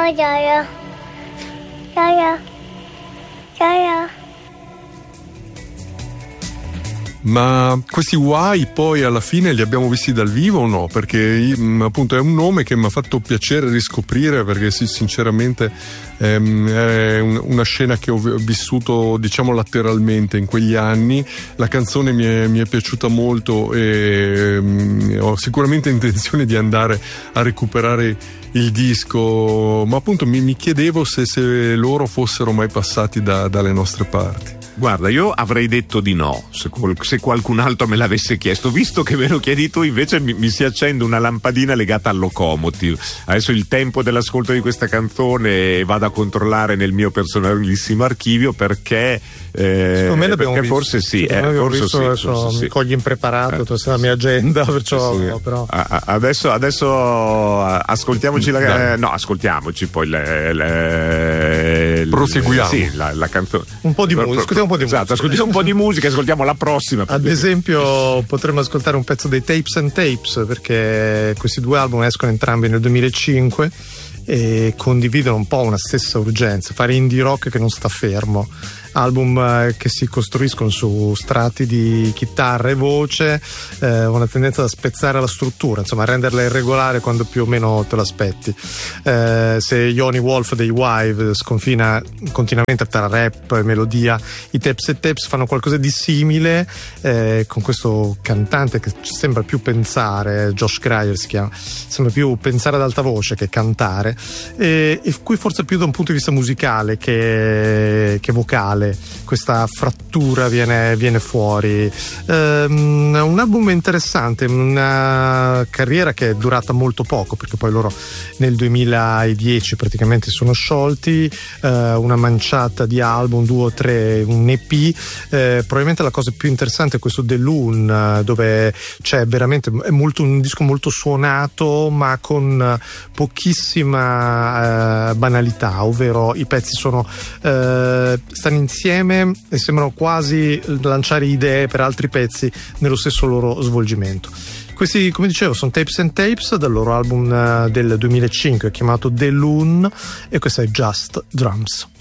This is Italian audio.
Gioia. Gioia. Gioia. Ma questi Why poi alla fine li abbiamo visti dal vivo o no? Perché appunto è un nome che mi ha fatto piacere riscoprire, perché sinceramente è una scena che ho vissuto, diciamo, lateralmente in quegli anni. La canzone mi è piaciuta molto e ho sicuramente intenzione di andare a recuperare il disco, ma appunto mi chiedevo se loro fossero mai passati dalle nostre parti. Guarda, io avrei detto di no se qualcun altro me l'avesse chiesto. Visto che me lo chiedi tu, invece mi si accende una lampadina legata al locomotive. Adesso il tempo dell'ascolto di questa canzone vado a controllare nel mio personalissimo archivio, perché secondo me l'abbiamo visto. Forse sì, forse sì, adesso mi cogli impreparato, la mia agenda, perciò sì. no, però. Adesso ascoltiamoci ascoltiamoci poi proseguiamo. Sì, la canzone. Un po' di musica. Esatto, ascoltiamo un po' di musica, ascoltiamo la prossima. Ad esempio potremmo ascoltare un pezzo dei Tapes and Tapes, perché questi due album escono entrambi nel 2005 e condividono un po' una stessa urgenza, fare indie rock che non sta fermo. Album che si costruiscono su strati di chitarra e voce, una tendenza da spezzare la struttura, insomma a renderla irregolare quando più o meno te l'aspetti. Se Yoni Wolf dei Wive sconfina continuamente tra rap e melodia, i Tapes and Tapes fanno qualcosa di simile, con questo cantante che sembra più pensare, Josh Cryer si chiama, sembra più pensare ad alta voce che cantare, e qui forse più da un punto di vista musicale che vocale questa frattura viene fuori. Un album interessante, una carriera che è durata molto poco, perché poi loro nel 2010 praticamente sono sciolti, una manciata di album, 2 o 3, un EP. Probabilmente la cosa più interessante è questo The Loon, dove c'è veramente un disco molto suonato ma con pochissima banalità, ovvero i pezzi stanno insieme e sembrano quasi lanciare idee per altri pezzi nello stesso loro svolgimento. Questi, come dicevo, sono Tapes and Tapes dal loro album del 2005 chiamato The Loon, e questo è Just Drums.